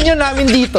opinion namin dito.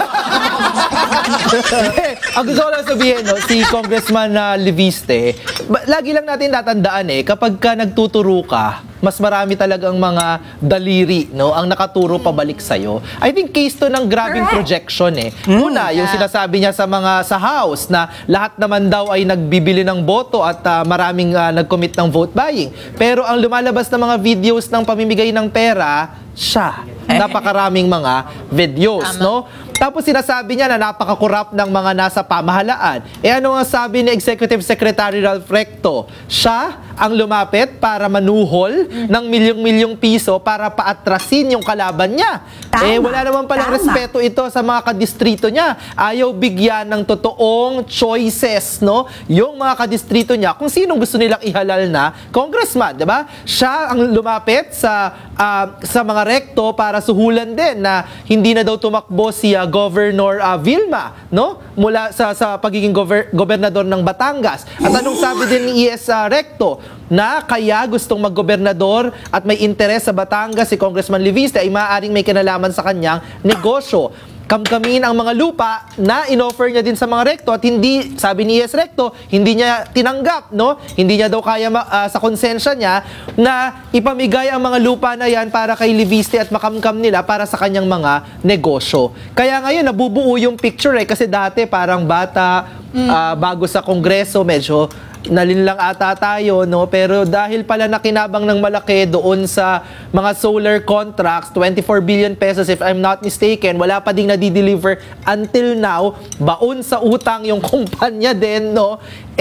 Ang gusto ko lang sabihin, no, si Congressman Leviste, lagi lang natin tatandaan kapag ka nagtuturo ka, mas marami talagang mga daliri, no, ang nakaturo pabalik sa'yo. I think case to ng grabing projection Una, yung sinasabi niya sa House na lahat naman daw ay nagbibili ng boto at maraming nag-commit ng vote buying. Pero ang lumalabas na mga videos ng pamimigay ng pera, siya. Napakaraming mga videos, no? Tapos sinasabi niya na napaka-corrupt ng mga nasa pamahalaan. Ano nga sabi ni Executive Secretary Ralph Recto? Siya ang lumapit para manuhol ng milyong-milyong piso para paatrasin yung kalaban niya. Wala naman palang respeto ito sa mga kadistrito niya. Ayaw bigyan ng totoong choices, no? Yung mga kadistrito niya, kung sinong gusto nilang ihalal na congressman, di ba? Siya ang lumapit sa mga Recto para suhulan din na hindi na daw tumakbo si Governor Vilma, no? Mula sa pagiging gobernador ng Batangas. At anong sabi din ni ES Recto? Na kaya gustong maggobernador at may interes sa Batangas si Congressman Leviste ay maaaring may kinalaman sa kanyang negosyo. Kamkamin ang mga lupa na inoffer niya din sa mga Recto at hindi, sabi ni ES Recto, hindi niya tinanggap, no? Hindi niya daw kaya sa konsensya niya na ipamigay ang mga lupa na yan para kay Leviste at makamkam nila para sa kanyang mga negosyo. Kaya ngayon, nabubuo yung picture kasi dati parang bata, bago sa Kongreso, medyo nalinlang ata tayo, no? Pero dahil pala nakinabang ng malaki doon sa mga solar contracts, 24 billion pesos if I'm not mistaken, wala pa ding nadi-deliver until now, baon sa utang yung kumpanya din, no?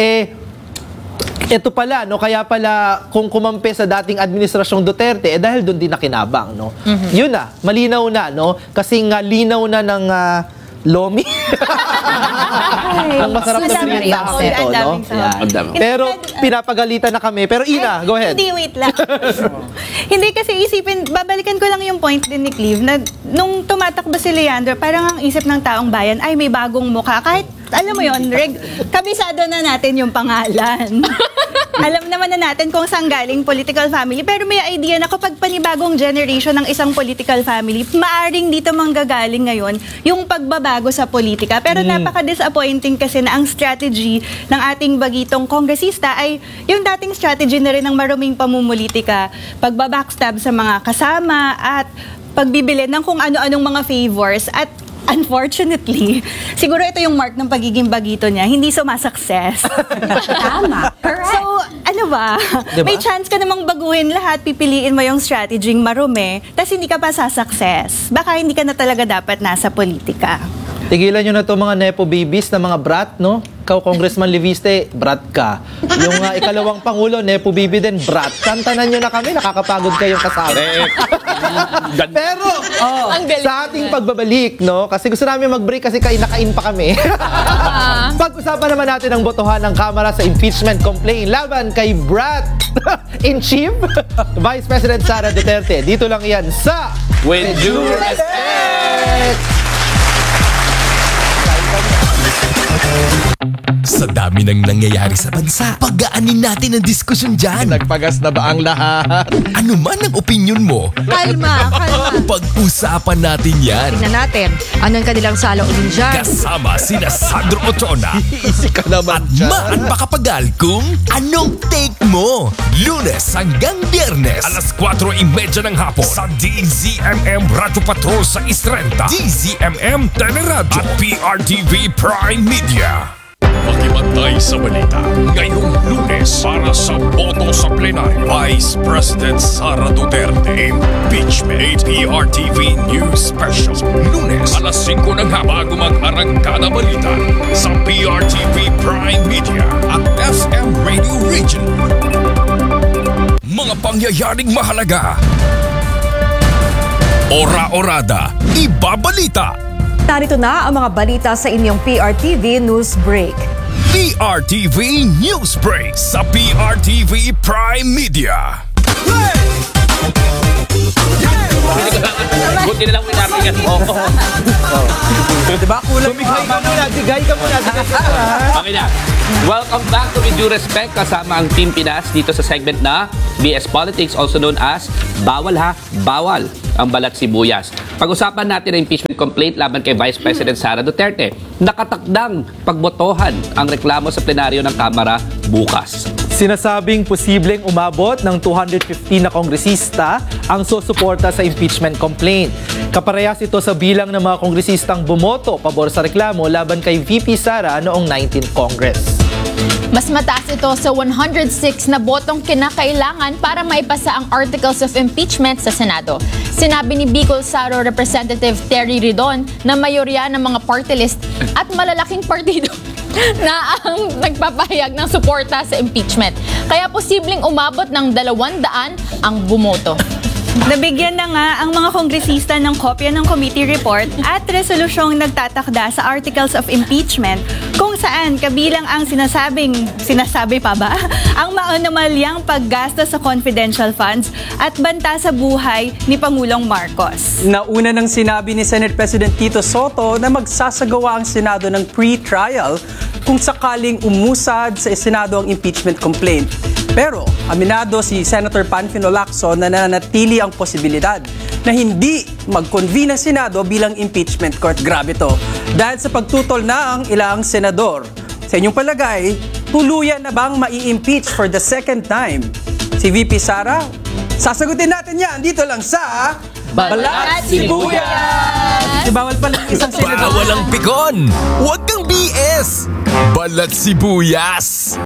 Ito pala, no? Kaya pala kung kumampi sa dating administrasyong Duterte, dahil doon din nakinabang, no? Yun na, malinaw na, no? Kasi nga linaw na ng Lomi. Ang masarap na pinintahang ito, no? Pero pinapagalitan na kami. Pero Ina, go ahead. Hindi, wait lang. Hindi kasi isipin, babalikan ko lang yung point din ni Cleve na nung tumatakbo si Leandro, parang ang isip ng taong bayan, ay may bagong mukha. Kahit, alam mo yun, kabisado na natin yung pangalan. Alam naman na natin kung saan galing political family. Pero may idea na kapag panibagong generation ng isang political family, maaring dito manggagaling ngayon yung pagbabago sa politika. Pero napaka-disappointing kasi na ang strategy ng ating bagitong kongresista ay yung dating strategy na rin ng maruming pamumulitika, pagbabackstab sa mga kasama at pagbibili ng kung ano-anong mga favors at unfortunately, siguro ito yung mark ng pagiging bagito niya, hindi sumasakses. Tama. Correct. So, ano ba? Diba? May chance ka namang baguhin lahat, pipiliin mo yung strategy marumi, tas hindi ka pa sasucess. Baka hindi ka na talaga dapat nasa politika. Tigilan nyo na to mga nepo babies na mga brat, no? Ikaw, Congressman Leviste, brat ka. Yung ikalawang pangulo, nepo baby din, brat. Tantanan nyo na kami, nakakapagod kayong kasama. Pero, sa ating pagbabalik, no? Kasi gusto namin mag-break kasi nakain pa kami. Pag-usapan naman natin ang botohan ng Kamara sa impeachment complaint laban kay Brat in Chief, Vice President Sara Duterte. Dito lang yan sa With Due Respect! Sa dami ng nangyayari sa bansa, pagaanin natin ang diskusyon dyan. Nagpagas na ba ang lahat? Ano man ang opinion mo, Kalma. pag-usapan natin yan. Tingnan natin, ano ang kanilang saloobin dyan? Kasama sina Sandro Ochoa Easy ka naman at dyan. Maan Makapagal kung anong take mo. Lunes hanggang Biyernes, alas 4:30 ng hapon sa DZMM Radio Patrol sa Istrenta, DZMM Teleradio at PRTV Prime Media. Pakibantay sa balita ngayong Lunes para sa boto sa plenaryo. Vice President Sara Duterte Impeachment PRTV News Special. Lunes alas 5 ng hapon bago mag-arangkada balita sa PRTV Prime Media at FM Radio Region. Mga pangyayaring mahalaga. Ora-orada, ibabalita. Narito na ang mga balita sa inyong PRTV News Break. PRTV News Break sa PRTV Prime Media. Buti na lang pinapigan mo. Diba? Kulang digay ka muna. Okay na. Welcome back to With Due Respect kasama ang Team Pinas dito sa segment na BS Politics, also known as Bawal Ha, Bawal. ang balat sibuyas. Pag-usapan natin ang impeachment complaint laban kay Vice President Sara Duterte. Nakatakdang pagbotohan ang reklamo sa plenaryo ng Kamara bukas. Sinasabing posibleng umabot ng 215 na kongresista ang susuporta sa impeachment complaint. Kaparehas ito sa bilang ng mga kongresistang bumoto pabor sa reklamo laban kay VP Sara noong 19th Congress. Mas mataas ito sa 106 na botong kinakailangan para maipasa ang Articles of Impeachment sa Senado. Sinabi ni Bicol Saro Representative Terry Ridon na mayorya ng mga party list at malalaking partido na ang nagpapahayag ng suporta sa impeachment. Kaya posibleng umabot ng 200 ang bumoto. Nabigyan na nga ang mga kongresista ng kopya ng committee report at resolusyong nagtatakda sa Articles of Impeachment kung saan kabilang ang sinasabi pa ba, ang maanomalyang paggastos sa confidential funds at banta sa buhay ni Pangulong Marcos. Nauna nang sinabi ni Senate President Tito Soto na magsasagawa ang Senado ng pre-trial kung sakaling umusad sa Senado ang impeachment complaint. Pero aminado si Senator Panfilo Lacson na nananatili ang posibilidad na hindi mag-convene ang Senado bilang impeachment court. Grabe to. Dahil sa pagtutol na ang ilang senador. Sa inyong palagay, tuluyan na bang mai-impeach for the second time si VP Sara? Sasagutin natin yan dito lang sa Balat Sibuyas! Bawal pala yung isang senador. Bawal ang pikon! Huwag kang BS! Balat Sibuyas!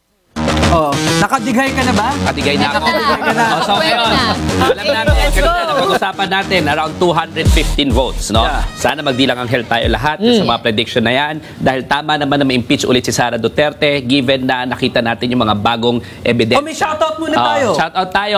Oh, nakadighay ka na ba? Katigay na ako. ka na. So ngayon, alam natin, kanina napag-usapan natin, around 215 votes, no? Yeah. Sana magdilang ang health tayo lahat sa mga prediction na yan. Dahil tama naman na ma-impeach ulit si Sara Duterte, given na nakita natin yung mga bagong ebidensya. Oh, may shoutout muna tayo. Shoutout tayo.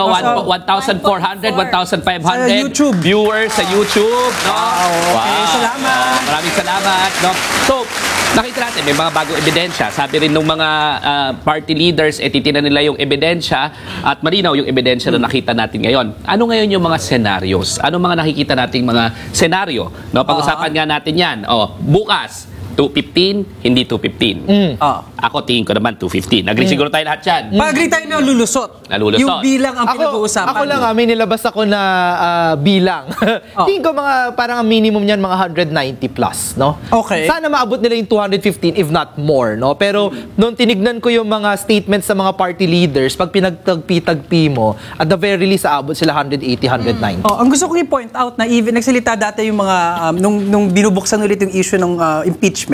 1,400, 1,500 Sa YouTube. viewers sa YouTube. No? Okay, salamat. Maraming salamat. No? So, nakita natin, may mga bagong ebidensya. Sabi rin ng mga party leaders, titinan nila yung ebidensya at malinaw yung ebidensya na nakita natin ngayon. Ano ngayon yung mga scenarios? Ano mga nakikita nating mga senaryo? No, pag-usapan nga natin yan. Bukas, 215, hindi 215. Ako tingin ko naman 215. Agree siguro tayo lahat yan. Pag-agree tayo na lulusot. Nalulusot. Yung bilang ang pinag-uusapan. Ako lang, may nilabas ako na bilang. Tingin ko parang ang minimum niyan mga 190 plus, no? Okay. Sana maabot nila yung 215 if not more, no? Pero nung tinignan ko yung mga statements sa mga party leaders, pag pinagtagpi-tagpi mo, at the very least aabot sila 180, 190. Ang gusto kong i-point out na even nagsalita dati yung mga nung binubuksan ulit yung issue ng impeachment.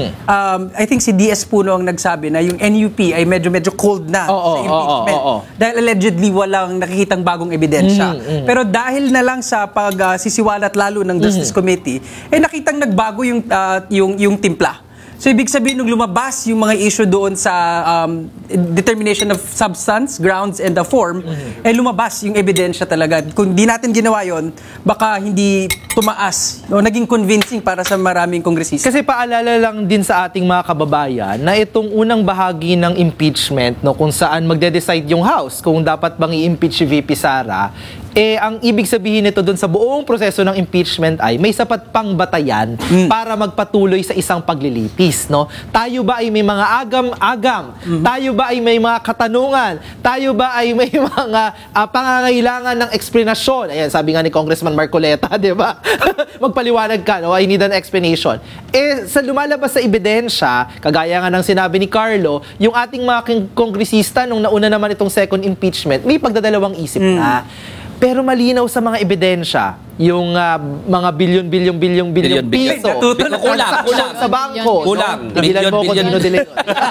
I think si DS Puno ang nagsabi na yung NUP ay medyo cold na sa impeachment. Dahil allegedly walang nakikitang bagong ebidensya. Pero dahil na lang sa pagsisiwalat lalo ng Justice Committee, nakitang nagbago yung timpla. So, ibig sabihin, nung lumabas yung mga issue doon sa determination of substance, grounds, and the form, lumabas yung ebidensya talaga. Kung di natin ginawa yon, baka hindi tumaas. No? Naging convincing para sa maraming kongresista. Kasi paalala lang din sa ating mga kababayan na itong unang bahagi ng impeachment, no, kung saan magde-decide yung House kung dapat bang i-impeach si VP Sara, ang ibig sabihin nito doon sa buong proseso ng impeachment ay may sapat pang batayan para magpatuloy sa isang paglilitis, no? Tayo ba ay may mga agam-agam? Tayo ba ay may mga katanungan? Tayo ba ay may mga pangangailangan ng eksplanasyon? Ayan, sabi nga ni Congressman Marcoleta, di ba? Magpaliwanag ka, no? I need an explanation. Sa lumalabas sa ebidensya, kagaya nga ng sinabi ni Carlo, yung ating mga kongresista nung nauna naman itong second impeachment, may pagdadalawang isip na. Pero malinaw sa mga ebidensya, yung mga bilyon piso. Kulang sa bangko. Kulang. No? Tigilan mo kung sino delay.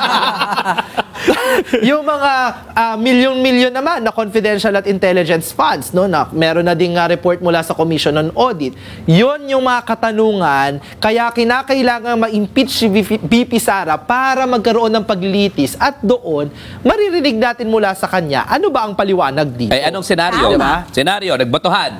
Yung mga milyon naman na confidential at intelligence funds, no, na meron na ding report mula sa Commission on Audit. Yun yung mga katanungan, kaya kinakailangan ma-impeach si VP Sara para magkaroon ng paglilitis at doon maririnig natin mula sa kanya ano ba ang paliwanag dito. Anong senaryo? Diba? Senaryo, nagbotohan.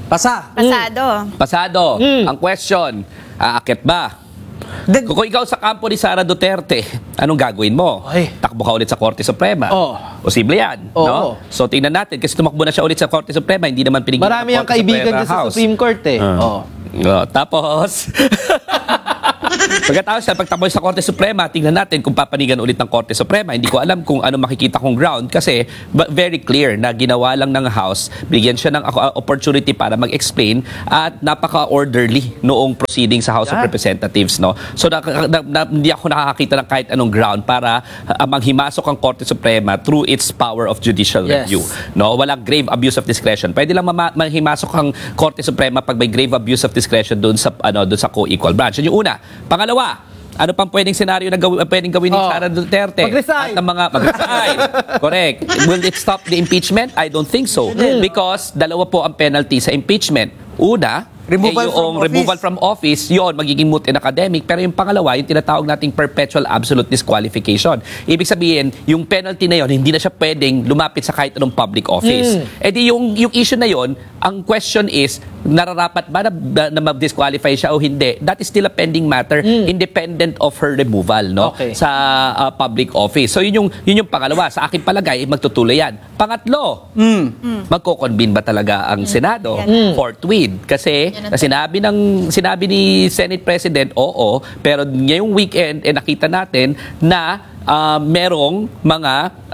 Pasado. Ang question, aakit ba? Kung ikaw sa kampo ni Sara Duterte, anong gagawin mo? Ay. Takbo ka ulit sa Korte Suprema? Posible yan. No? So, tingnan natin. Kasi tumakbo na siya ulit sa Korte Suprema, hindi naman pinigyan Marami ang kaibigan niya sa Supreme Court eh. Tapos, Pagkatapos sa pagtapos sa Korte Suprema, tingnan natin kung papanigan ulit ng Korte Suprema. Hindi ko alam kung ano makikita kong ground kasi very clear na ginawa lang ng House, bigyan siya ng opportunity para mag-explain at napaka-orderly noong proceeding sa House of Representatives. No? So hindi ako nakakakita ng kahit anong ground para manghimasok ang Korte Suprema through its power of judicial review. No? Walang grave abuse of discretion. Pwede lang manghimasok ang Korte Suprema pag may grave abuse of discretion doon sa co-equal branch. Yun yung una. Pangalawa, ano pang pwedeng senaryo na pwedeng gawin ni Sara Duterte? Mag-resign. At ng mga mag-resign. Correct. Will it stop the impeachment? I don't think so. Because dalawa po ang penalty sa impeachment. Una, removal from office, yun, magiging moot in academic. Pero yung pangalawa, yung tinatawag nating perpetual absolute disqualification. Ibig sabihin, yung penalty na yun, hindi na siya pwedeng lumapit sa kahit anong public office. E di yung issue na yun, ang question is, nararapat ba na mag-disqualify siya o hindi? That is still a pending matter, independent of her removal sa public office. So yun yung pangalawa. Sa akin palagay, magtutuloy yan. Pangatlo, magko-convene ba talaga ang Senado forthwith? Kasi sinabi ni Senate President, oo, pero ngayong weekend nakita natin na merong mga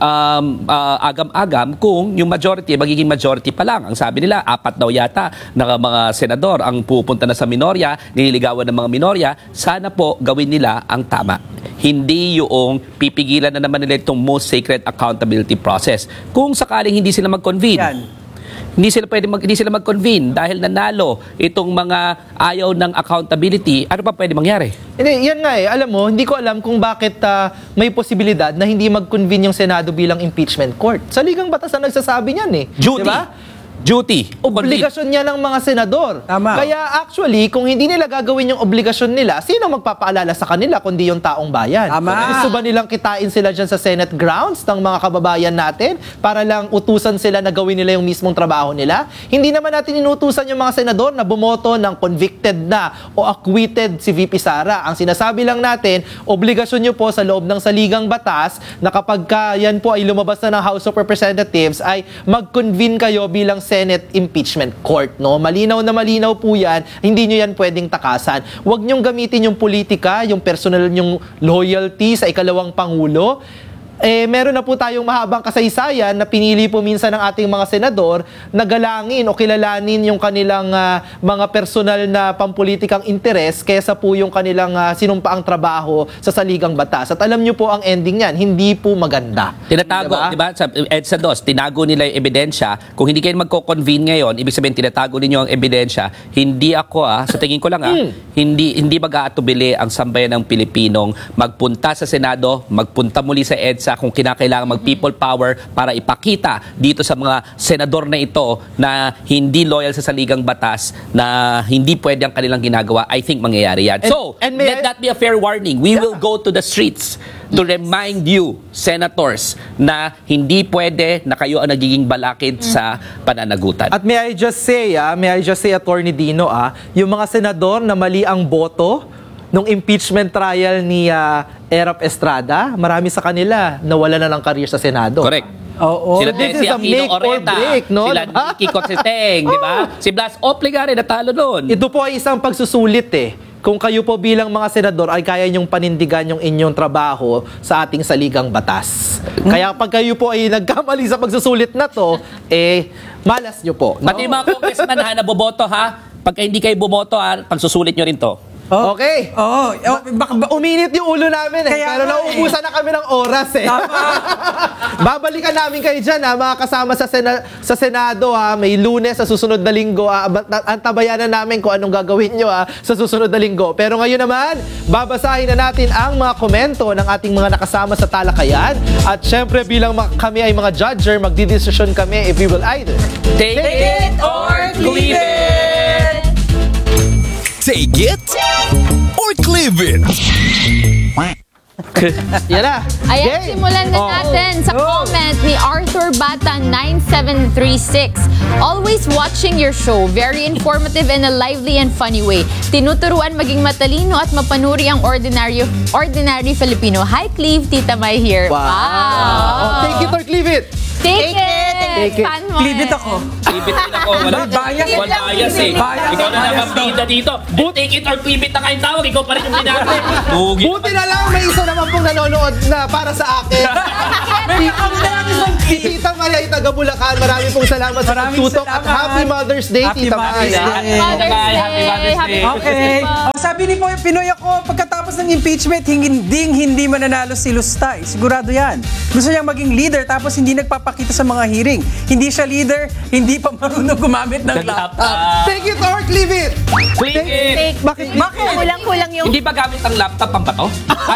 agam-agam kung yung majority, magiging majority pa lang. Ang sabi nila, 4 daw yata na mga senador ang pupunta na sa minorya, nililigawan ng mga minorya. Sana po gawin nila ang tama. Hindi yung pipigilan na naman nila itong most sacred accountability process. Kung sakaling hindi sila mag-convene, hindi sila mag-convene dahil nanalo itong mga ayaw ng accountability, ano pa pwede mangyari? Hindi, yan nga alam mo, hindi ko alam kung bakit may posibilidad na hindi mag-convene yung Senado bilang impeachment court. Sa Ligang Batas na nagsasabi niyan Duty. Diba? Duty. Obligasyon niya ng mga senador. Tama. Kaya actually, kung hindi nila gagawin yung obligasyon nila, sino magpapaalala sa kanila kundi yung taong bayan? Tama. Gusto ba nilang kitain sila dyan sa Senate grounds ng mga kababayan natin para lang utusan sila na gawin nila yung mismong trabaho nila? Hindi naman natin inutusan yung mga senador na bumoto ng convicted na o acquitted si VP Sara. Ang sinasabi lang natin, obligasyon nyo po sa loob ng saligang batas na kapag yan po ay lumabas na ng House of Representatives ay mag-convene kayo bilang Senate Impeachment Court, no? Malinaw na malinaw po yan, hindi nyo yan pwedeng takasan. Huwag nyong gamitin yung politika, yung personal nyong loyalty sa ikalawang Pangulo. Meron na po tayong mahabang kasaysayan na pinili po minsan ng ating mga senador na galangin o kilalanin yung kanilang mga personal na pampolitikang interes kaysa po yung kanilang sinumpaang trabaho sa saligang batas. At alam nyo po ang ending yan, hindi po maganda. Tinatago, diba? Sa EDSA 2, tinago nila yung ebidensya. Kung hindi kayo magko-convene ngayon, ibig sabihin tinatago ninyo ang ebidensya. Hindi ako, sa tingin ko lang, hindi mag-aatubili ang sambayan ng Pilipinong magpunta sa Senado, magpunta muli sa EDSA kung kinakailangan mag-people power para ipakita dito sa mga senador na ito na hindi loyal sa saligang batas, na hindi pwede ang kanilang ginagawa. I think mangyayari yan. Let that be a fair warning. We will go to the streets to remind you, senators, na hindi pwede na kayo ang nagiging balakid sa pananagutan. At may I just say, Attorney Dino, yung mga senador na mali ang boto nung impeachment trial ni Erap Estrada, marami sa kanila nawala na ng career sa Senado. Correct. Oo. Sila This is Desi a Aquino make or Oreta, break, no? sila Nikki Cotseteng, di ba? Si Blas Opligare natalo doon. Ito po ay isang pagsusulit Kung kayo po bilang mga senador ay kaya nyong panindigan yung inyong trabaho sa ating saligang batas. Kaya pag kayo po ay nagkamali sa pagsusulit na to, malas nyo po. No? Pati mga congressman na boboto pagka hindi kayo bumoto pagsusulit nyo rin to. Okay. Oo. Uminit yung ulo namin pero nauubusan na kami ng oras Babalikan namin kayo dyan mga kasama sa Senado May Lunes sa susunod na linggo antabayanan namin kung anong gagawin nyo sa susunod na linggo. Pero ngayon naman, babasahin na natin ang mga komento ng ating mga nakasama sa talakayan. At syempre bilang kami ay mga judger, magdidesisyon kami if we will either Take it or leave it! Take it or leave it. Yan na. Ayan, Game. simulan na natin sa comment ni Arthur Bata 9736. Always watching your show. Very informative in a lively and funny way. Tinuturuan maging matalino at mapanuri ang ordinary Filipino. Hi, Cleve. Tita Mai here. Wow. Take it or leave it. Take it! Take it. Fan mo Leave it eh. ako. Bibitin ako. Walang bias. bias eh. Bias. Ikaw na lang ang bida dito. Take it or leave it na kayong tawag. Ikaw pa rin yung binati. Lugi. Buti na lang, may isa naman pong nanonood na para sa akin. Si Tita Maria ay taga Bulacan. Marami pong salamat sa Maraming pagtutok at salamat. Happy Mother's Day, Happy Tita Mother's Maria. Day. Happy Mother's Day. Okay. Sabi ni Pinoy ako, pagkatapos ng impeachment, hindi mananalo si Lustay. Sigurado yan. Gusto niyang maging leader tapos hindi nagpapakita sa mga hearing. Hindi siya leader, hindi pa marunong gumamit ng laptop. Take it or leave it. Click it. Bakit? Kulang-kulang yung... Hindi ba gamit ang laptop ang bato? Ay,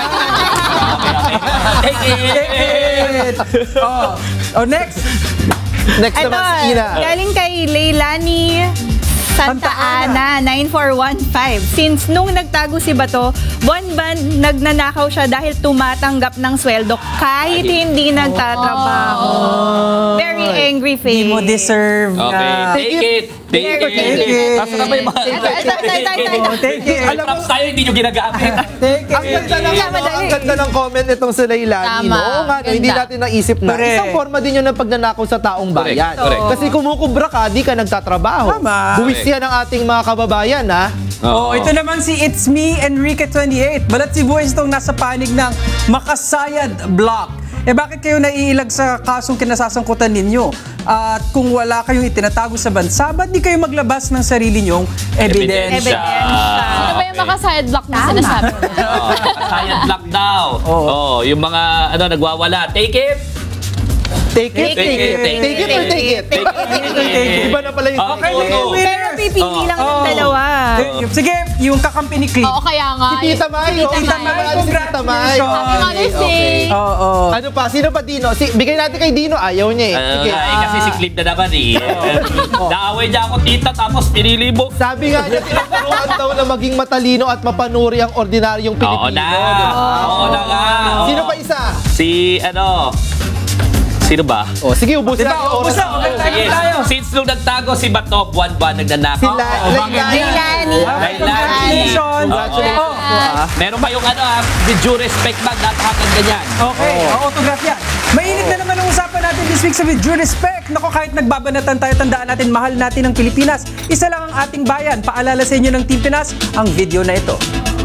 okay. Take it. Next. Next Ito, naman si Ina. galing kay Leilani Santa Ana, 9415. Since nung nagtago si Bato, buwan-buwan nagnanakaw siya dahil tumatanggap ng sweldo kahit hindi nagtatrabaho. Very angry face. Hindi mo deserve Okay, na. take it. Take Take it. it. Asa na ba yung mga... Take it. Alam mo, tayo hindi nyo ginagamit. Take Ang ganda ng, Yeah, madali. ang ganda ng comment itong si Leilani. Tama. No? Oo nga, no, hindi Ganda. natin naisip na. Correct. Isang forma din yun ng pagnanakaw sa taong bayan. Correct. Kasi kumukubra ka, di ka nagtatrabaho. Tama. Buwis yan ang ating mga kababayan, ha? Ito naman si It's Me, Enrique28. Balat si Buwes itong nasa panig ng Makasayad Block. Bakit kayo naiilag sa kasong kinasasangkutan ninyo? At kung wala kayong itinatago sa bansa, ba't di kayo maglabas ng sarili nyong ebidensya? Ano ba yung makaside block na sinasabi mo? Science block daw. Oh, yung mga nagwawala. Take it. Take it, Take it, take it. Take it or take it? Take it. Iba na pala yung... Okay, Oh, may oh. winner. Pero pipili lang ng Oh. dalawa. Sige, yung kakampi ni Cliff. Oo, kaya nga. Si Tita May. Si Tita Tita May. May. Si Tita May. Happy Mother's Day. Oo. Ano pa? Sino pa, Dino? Bigay natin kay Dino. Ayaw niya eh. Sige. Kasi si Clip na naman eh. Naaway niya ako tita tapos pinili mo. Sabi nga niya, tinuturuan daw na maging matalino at mapanuri ang ordinaryong Pilipino. Oo na. Oo na nga. Oo. Sino pa isa? Si Sino ba? Oh, sige, ubus Diba, na. ubus na. Okay, Sige, tayo. since nung nagtago si Bato, buwan-buwan nagnanakaw. Sila, Leilani. Leilani. Congratulations. Meron pa yung with due respect bag, dapat ganyan. Okay, autograph yan. Mainit na naman ang usapan natin this week sa With Due Respect. Nako, kahit nagbabanatan tayo, tandaan natin, mahal natin ang Pilipinas. Isa lang ang ating bayan. Paalala sa inyo ng Team Pinas, ang video na ito.